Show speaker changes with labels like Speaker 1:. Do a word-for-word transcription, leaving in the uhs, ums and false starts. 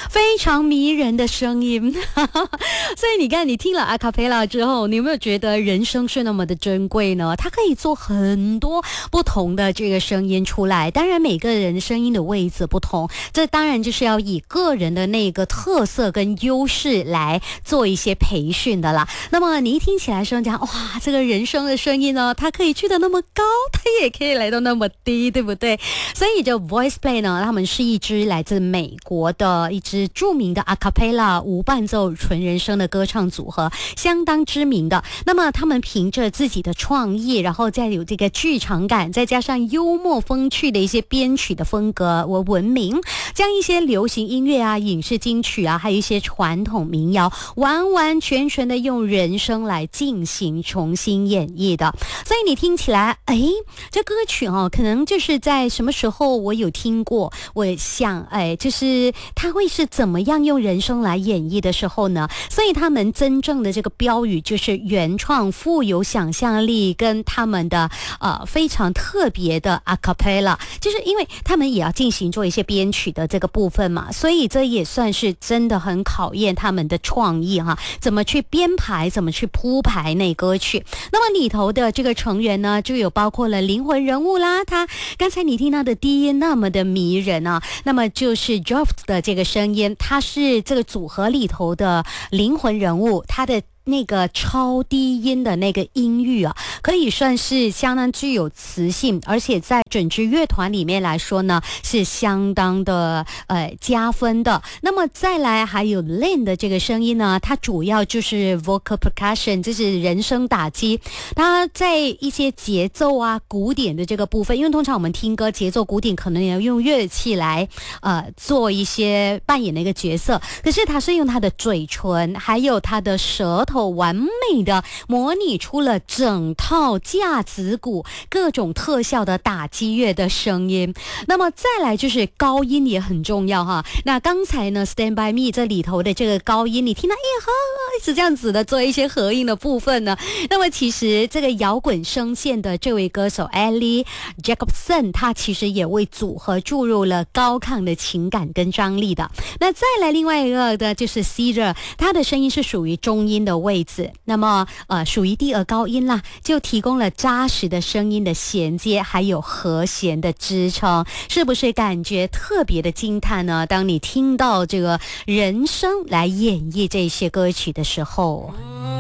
Speaker 1: 非常迷人的声音。所以你看，你听了阿卡贝拉之后，你有没有觉得人生是那么的珍贵呢？它可以做很多不同的这个声音出来，当然每个人声音的位置不同，这当然就是要以个人的那个特色跟优势来做一些培训的啦。那么你一听起来说讲，哇，这个人声的声音呢，它可以去的那么高，它也可以来到那么低，对不对？所以这 Voice Play 呢，他们是一支来自美国的一支著名的 Acapella 无伴奏纯人声的歌唱组合，相当知名的。那么他们凭着自己的创意，然后再有这个剧场感，再加上幽默风趣的一些编曲的风格为闻名，将一些流行音乐啊、影视金曲啊，还有一些传统民谣，完完全全的用人声来进行重新演绎的。所以你听起来，哎，这歌曲哦，可能就是在什么时候我有听过，我想，哎，就是它会是怎么样用人声来演绎的时候呢？所以他们真正的这个标语就是原创、富有想象力，跟他们的呃非常特别的 a cappella， 就是因为他们也要进行做一些编曲的这个部分嘛，所以这也算是真的很考验他们的创意哈，怎么去编排，怎么去铺排那歌曲。那么里头的这个成员呢，就有包括了灵魂人物啦，他刚才你听他的低音那么的迷人啊，那么就是 Joff 的这个声音，他是这个组合里头的灵魂人物，他的那个超低音的那个音域啊，可以算是相当具有磁性，而且在整支乐团里面来说呢，是相当的呃加分的。那么再来还有 Lynn 的这个声音呢，它主要就是 vocal percussion， 就是人声打击。它在一些节奏啊、鼓点的这个部分，因为通常我们听歌节奏鼓点可能要用乐器来呃做一些扮演的一个角色，可是它是用它的嘴唇还有它的舌头完美的模拟出了整套架子鼓各种特效的打击乐的声音。那么再来就是高音也很重要哈。那刚才呢 Stand By Me 这里头的这个高音，你听到哎哈是这样子的做一些合音的部分呢。那么其实这个摇滚声线的这位歌手 Ellie Jacobson， 他其实也为组合注入了高亢的情感跟张力的。那再来另外一个的就是 Cedar， 他的声音是属于中音的位置，那么呃属于第二高音啦，就提供了扎实的声音的衔接，还有和弦的支撑，是不是感觉特别的惊叹呢？当你听到这个人声来演绎这些歌曲的时候。